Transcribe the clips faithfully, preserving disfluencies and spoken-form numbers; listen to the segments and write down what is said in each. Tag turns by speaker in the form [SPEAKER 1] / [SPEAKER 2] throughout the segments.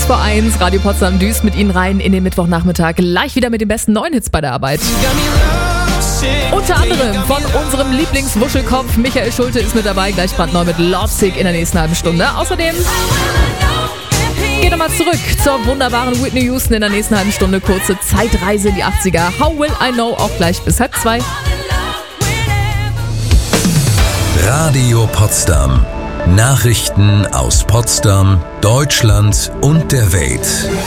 [SPEAKER 1] vor eins, Radio Potsdam düst mit Ihnen rein in den Mittwochnachmittag. Gleich wieder mit den besten neuen Hits bei der Arbeit. Unter anderem von unserem Lieblingswuschelkopf Michael Schulte ist mit dabei, gleich brandneu mit Lovesick in der nächsten halben Stunde. Außerdem gehen wir mal zurück zur wunderbaren Whitney Houston in der nächsten halben Stunde. Kurze Zeitreise in die achtziger. How Will I Know, auch gleich bis halb zwei.
[SPEAKER 2] Radio Potsdam. Nachrichten aus Potsdam, Deutschland und der Welt.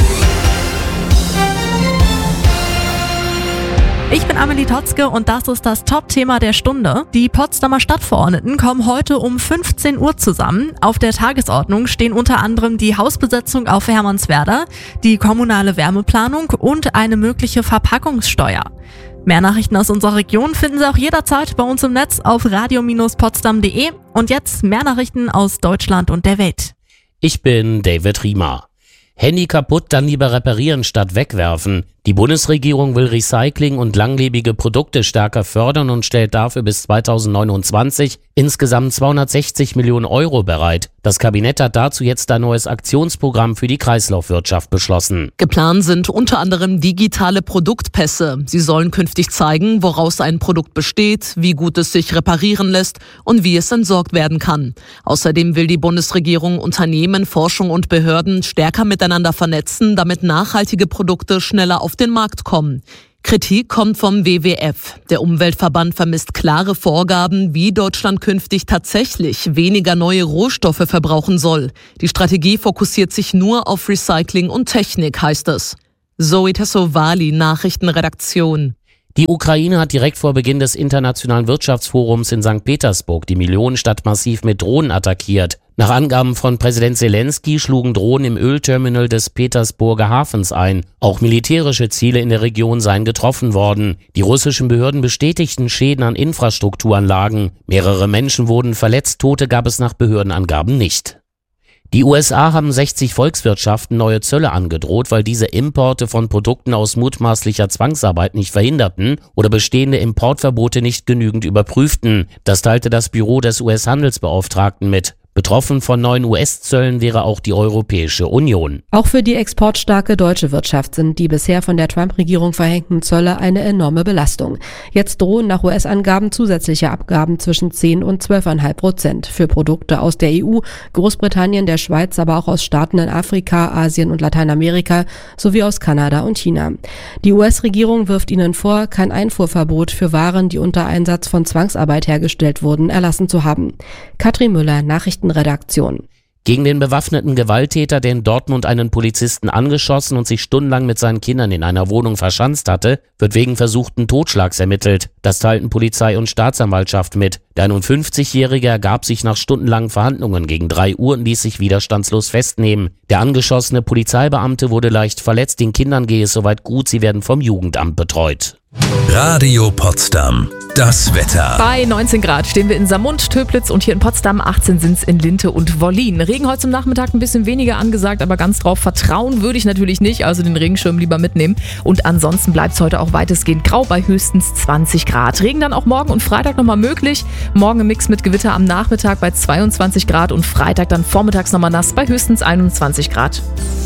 [SPEAKER 3] Ich bin Amelie Totzke und das ist das Top-Thema der Stunde. Die Potsdamer Stadtverordneten kommen heute um fünfzehn Uhr zusammen. Auf der Tagesordnung stehen unter anderem die Hausbesetzung auf Hermannswerder, die kommunale Wärmeplanung und eine mögliche Verpackungssteuer. Mehr Nachrichten aus unserer Region finden Sie auch jederzeit bei uns im Netz auf radio Bindestrich potsdam punkt de. Und jetzt mehr Nachrichten aus Deutschland und der Welt.
[SPEAKER 4] Ich bin David Riemer. Handy kaputt, dann lieber reparieren statt wegwerfen. Die Bundesregierung will Recycling und langlebige Produkte stärker fördern und stellt dafür bis zweitausendneunundzwanzig insgesamt zweihundertsechzig Millionen Euro bereit. Das Kabinett hat dazu jetzt ein neues Aktionsprogramm für die Kreislaufwirtschaft beschlossen.
[SPEAKER 5] Geplant sind unter anderem digitale Produktpässe. Sie sollen künftig zeigen, woraus ein Produkt besteht, wie gut es sich reparieren lässt und wie es entsorgt werden kann. Außerdem will die Bundesregierung Unternehmen, Forschung und Behörden stärker miteinander vernetzen, damit nachhaltige Produkte schneller auf den Markt kommen. Kritik kommt vom W W F. Der Umweltverband vermisst klare Vorgaben, wie Deutschland künftig tatsächlich weniger neue Rohstoffe verbrauchen soll. Die Strategie fokussiert sich nur auf Recycling und Technik, heißt es. Zoe Tassovali, Nachrichtenredaktion.
[SPEAKER 4] Die Ukraine hat direkt vor Beginn des Internationalen Wirtschaftsforums in Sankt Petersburg die Millionenstadt massiv mit Drohnen attackiert. Nach Angaben von Präsident Zelensky schlugen Drohnen im Ölterminal des Petersburger Hafens ein. Auch militärische Ziele in der Region seien getroffen worden. Die russischen Behörden bestätigten Schäden an Infrastrukturanlagen. Mehrere Menschen wurden verletzt, Tote gab es nach Behördenangaben nicht. Die U S A haben sechzig Volkswirtschaften neue Zölle angedroht, weil diese Importe von Produkten aus mutmaßlicher Zwangsarbeit nicht verhinderten oder bestehende Importverbote nicht genügend überprüften. Das teilte das Büro des U S-Handelsbeauftragten mit. Betroffen von neuen U S-Zöllen wäre auch die Europäische Union.
[SPEAKER 6] Auch für die exportstarke deutsche Wirtschaft sind die bisher von der Trump-Regierung verhängten Zölle eine enorme Belastung. Jetzt drohen nach U S-Angaben zusätzliche Abgaben zwischen zehn und zwölf Komma fünf Prozent für Produkte aus der E U, Großbritannien, der Schweiz, aber auch aus Staaten in Afrika, Asien und Lateinamerika sowie aus Kanada und China. Die U S-Regierung wirft ihnen vor, kein Einfuhrverbot für Waren, die unter Einsatz von Zwangsarbeit hergestellt wurden, erlassen zu haben. Katrin Müller, Nachrichten Redaktion.
[SPEAKER 4] Gegen den bewaffneten Gewalttäter, der in Dortmund einen Polizisten angeschossen und sich stundenlang mit seinen Kindern in einer Wohnung verschanzt hatte, wird wegen versuchten Totschlags ermittelt. Das teilten Polizei und Staatsanwaltschaft mit. Der einundfünfzigjährige ergab sich nach stundenlangen Verhandlungen gegen drei Uhr und ließ sich widerstandslos festnehmen. Der angeschossene Polizeibeamte wurde leicht verletzt. Den Kindern gehe es soweit gut, sie werden vom Jugendamt betreut.
[SPEAKER 2] Radio Potsdam. Das Wetter.
[SPEAKER 1] Bei neunzehn Grad stehen wir in Saarmund, Töplitz und hier in Potsdam. achtzehn sind es in Linte und Wollin. Regen heute zum Nachmittag ein bisschen weniger angesagt, aber ganz drauf vertrauen würde ich natürlich nicht. Also den Regenschirm lieber mitnehmen. Und ansonsten bleibt es heute auch weitestgehend grau bei höchstens zwanzig Grad. Regen dann auch morgen und Freitag nochmal möglich. Morgen im Mix mit Gewitter am Nachmittag bei zweiundzwanzig Grad und Freitag dann vormittags nochmal nass bei höchstens einundzwanzig Grad.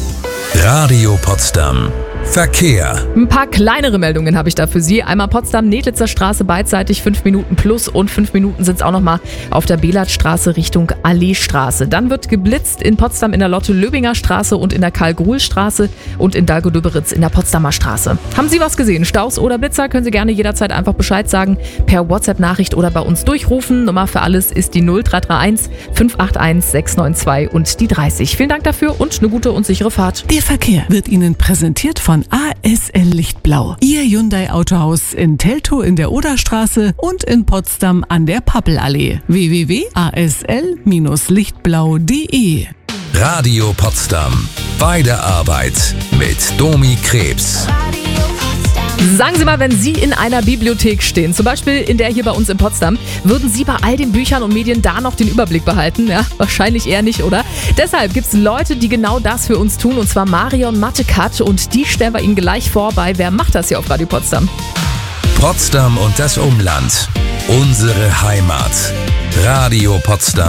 [SPEAKER 2] Radio Potsdam. Verkehr.
[SPEAKER 1] Ein paar kleinere Meldungen habe ich da für Sie. Einmal Potsdam-Nedlitzer Straße beidseitig fünf Minuten plus und fünf Minuten sind es auch nochmal auf der Belatstraße Richtung Alleestraße. Dann wird geblitzt in Potsdam in der Lotte-Löbinger Straße und in der Karl-Gruhl-Straße und in Dahlgäu-Döberitz in der Potsdamer Straße. Haben Sie was gesehen? Staus oder Blitzer? Können Sie gerne jederzeit einfach Bescheid sagen. Per WhatsApp-Nachricht oder bei uns durchrufen. Nummer für alles ist die null drei drei eins fünf acht eins sechs neun zwei und die dreißig. Vielen Dank dafür und eine gute und sichere Fahrt.
[SPEAKER 7] Der Verkehr wird Ihnen präsentiert von A S L Lichtblau. Ihr Hyundai Autohaus in Teltow in der Oderstraße und in Potsdam an der Pappelallee. w w w punkt a s l Bindestrich lichtblau punkt de.
[SPEAKER 2] Radio Potsdam. Bei der Arbeit mit Domi Krebs.
[SPEAKER 1] Sagen Sie mal, wenn Sie in einer Bibliothek stehen, zum Beispiel in der hier bei uns in Potsdam, würden Sie bei all den Büchern und Medien da noch den Überblick behalten? Ja, wahrscheinlich eher nicht, oder? Deshalb gibt es Leute, die genau das für uns tun, und zwar Marion Mattekat, und die stellen wir Ihnen gleich vor bei Wer macht das hier auf Radio Potsdam?
[SPEAKER 2] Potsdam und das Umland. Unsere Heimat. Radio Potsdam.